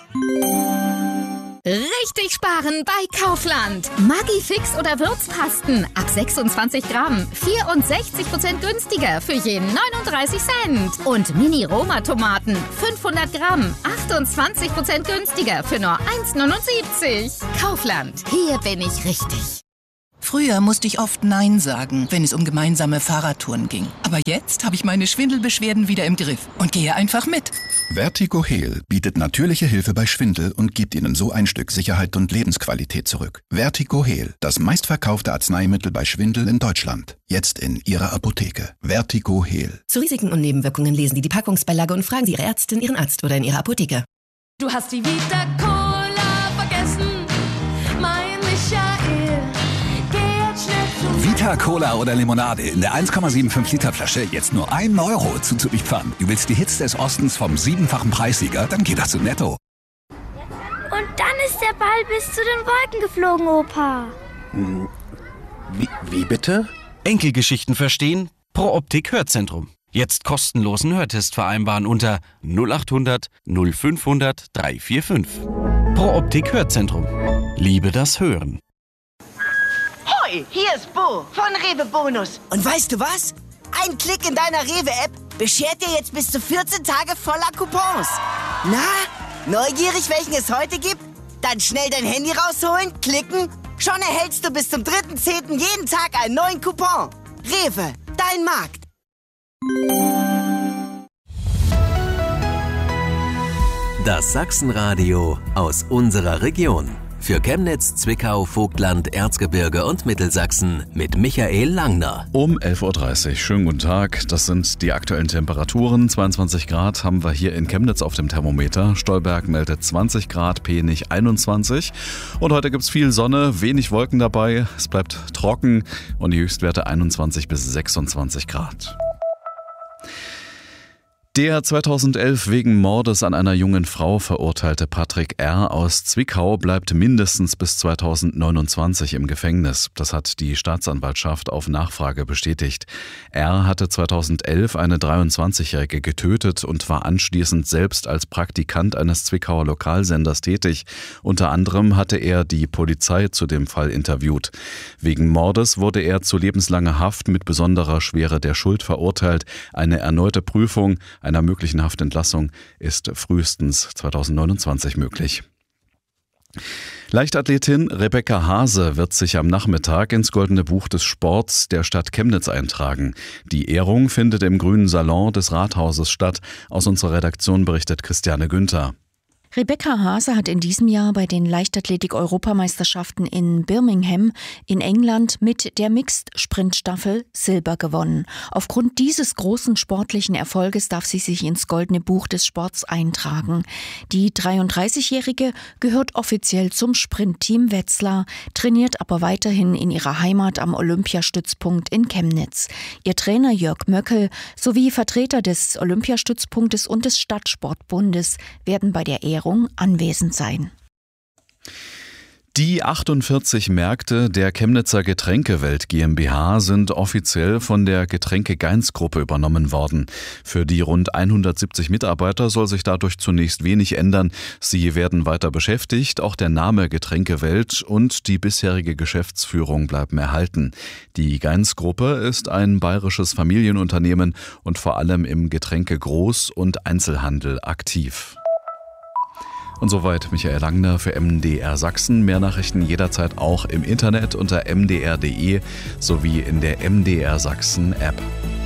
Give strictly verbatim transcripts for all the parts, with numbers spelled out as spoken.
Richtig sparen bei Kaufland. Maggi Fix oder Würzpasten ab sechsundzwanzig Gramm. vierundsechzig Prozent günstiger für je neununddreißig Cent. Und Mini-Roma-Tomaten fünfhundert Gramm. achtundzwanzig Prozent günstiger für nur eins neunundsiebzig. Kaufland. Hier bin ich richtig. Früher musste ich oft Nein sagen, wenn es um gemeinsame Fahrradtouren ging. Aber jetzt habe ich meine Schwindelbeschwerden wieder im Griff und gehe einfach mit. Vertigo Heal bietet natürliche Hilfe bei Schwindel und gibt Ihnen so ein Stück Sicherheit und Lebensqualität zurück. Vertigo Heal, das meistverkaufte Arzneimittel bei Schwindel in Deutschland. Jetzt in Ihrer Apotheke. Vertigo Heal. Zu Risiken und Nebenwirkungen lesen Sie die Packungsbeilage und fragen Sie Ihre Ärztin, Ihren Arzt oder in Ihrer Apotheke. Du hast die Vita Cola vergessen, mein Michael. Vita Cola oder Limonade in der eins Komma fünfundsiebzig Liter Flasche jetzt nur ein Euro zuzuliefernd. Du willst die Hits des Ostens vom siebenfachen Preissieger? Dann geh doch zu Netto. Und dann ist der Ball bis zu den Wolken geflogen, Opa. Hm, wie, wie bitte? Enkelgeschichten verstehen? Pro Optik Hörzentrum. Jetzt kostenlosen Hörtest vereinbaren unter null acht hundert null fünfhundert dreihundertfünfundvierzig. Pro Optik Hörzentrum. Liebe das Hören. Hoi, hier ist Bo von Rewe Bonus. Und weißt du was? Ein Klick in deiner Rewe-App beschert dir jetzt bis zu vierzehn Tage voller Coupons. Na, neugierig, welchen es heute gibt? Dann schnell dein Handy rausholen, klicken. Schon erhältst du bis zum dritten zehnten jeden Tag einen neuen Coupon. Rewe, dein Markt. Das Sachsenradio aus unserer Region. Für Chemnitz, Zwickau, Vogtland, Erzgebirge und Mittelsachsen mit Michael Langner. Um elf Uhr dreißig. Schönen guten Tag. Das sind die aktuellen Temperaturen. zweiundzwanzig Grad haben wir hier in Chemnitz auf dem Thermometer. Stolberg meldet zwanzig Grad, Penich einundzwanzig. Und heute gibt's viel Sonne, wenig Wolken dabei. Es bleibt trocken und die Höchstwerte einundzwanzig bis sechsundzwanzig Grad. Der zweitausendelf wegen Mordes an einer jungen Frau verurteilte Patrick R. aus Zwickau bleibt mindestens bis zweitausendneunundzwanzig im Gefängnis. Das hat die Staatsanwaltschaft auf Nachfrage bestätigt. R. hatte zweitausendelf eine dreiundzwanzigjährige getötet und war anschließend selbst als Praktikant eines Zwickauer Lokalsenders tätig. Unter anderem hatte er die Polizei zu dem Fall interviewt. Wegen Mordes wurde er zu lebenslanger Haft mit besonderer Schwere der Schuld verurteilt. Eine erneute Prüfung einer möglichen Haftentlassung ist frühestens zweitausendneunundzwanzig möglich. Leichtathletin Rebecca Hase wird sich am Nachmittag ins Goldene Buch des Sports der Stadt Chemnitz eintragen. Die Ehrung findet im Grünen Salon des Rathauses statt. Aus unserer Redaktion berichtet Christiane Günther. Rebecca Hase hat in diesem Jahr bei den Leichtathletik-Europameisterschaften in Birmingham in England mit der Mixed-Sprint-Staffel Silber gewonnen. Aufgrund dieses großen sportlichen Erfolges darf sie sich ins Goldene Buch des Sports eintragen. Die dreiunddreißigjährige gehört offiziell zum Sprintteam Wetzlar, trainiert aber weiterhin in ihrer Heimat am Olympiastützpunkt in Chemnitz. Ihr Trainer Jörg Möckel sowie Vertreter des Olympiastützpunktes und des Stadtsportbundes werden bei der Ehrung anwesend sein. Die achtundvierzig Märkte der Chemnitzer Getränkewelt GmbH sind offiziell von der Getränke-Geinz-Gruppe übernommen worden. Für die rund hundertsiebzig Mitarbeiter soll sich dadurch zunächst wenig ändern. Sie werden weiter beschäftigt, auch der Name Getränkewelt und die bisherige Geschäftsführung bleiben erhalten. Die Geinz-Gruppe ist ein bayerisches Familienunternehmen und vor allem im Getränke-Groß- und Einzelhandel aktiv. Und soweit Michael Langner für M D R Sachsen. Mehr Nachrichten jederzeit auch im Internet unter m d r punkt d e sowie in der M D R Sachsen App.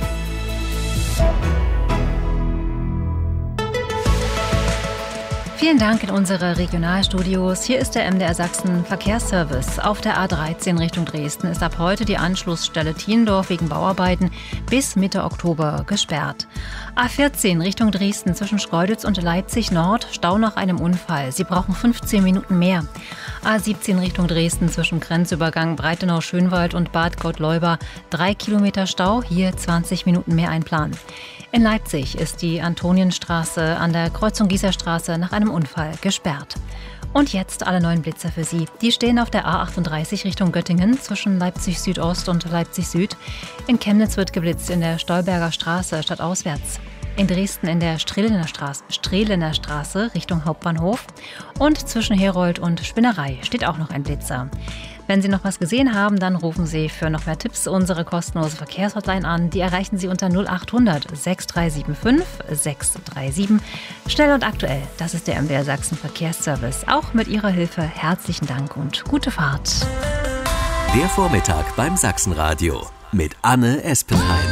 Vielen Dank in unsere Regionalstudios. Hier ist der M D R Sachsen Verkehrsservice. Auf der A dreizehn Richtung Dresden ist ab heute die Anschlussstelle Thiendorf wegen Bauarbeiten bis Mitte Oktober gesperrt. A vierzehn Richtung Dresden zwischen Schkeuditz und Leipzig Nord, Stau nach einem Unfall. Sie brauchen fünfzehn Minuten mehr. A siebzehn Richtung Dresden zwischen Grenzübergang Breitenau-Schönwald und Bad Gottleuba, drei Kilometer Stau, hier zwanzig Minuten mehr einplanen. In Leipzig ist die Antonienstraße an der Kreuzung Gießerstraße nach einem Unfall gesperrt. Und jetzt alle neuen Blitzer für Sie. Die stehen auf der A achtunddreißig Richtung Göttingen zwischen Leipzig Südost und Leipzig Süd. In Chemnitz wird geblitzt in der Stolberger Straße stadtauswärts. In Dresden in der Strehlener Straße, Strehlener Straße Richtung Hauptbahnhof. Und zwischen Herold und Spinnerei steht auch noch ein Blitzer. Wenn Sie noch was gesehen haben, dann rufen Sie für noch mehr Tipps unsere kostenlose Verkehrshotline an. Die erreichen Sie unter null acht hundert sechs drei sieben fünf sechs drei sieben. Schnell und aktuell, das ist der M D R Sachsen Verkehrsservice. Auch mit Ihrer Hilfe herzlichen Dank und gute Fahrt. Der Vormittag beim Sachsenradio mit Anne Espenheim.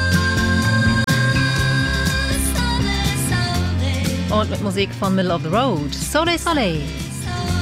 Und mit Musik von Middle of the Road. Soleil Soleil.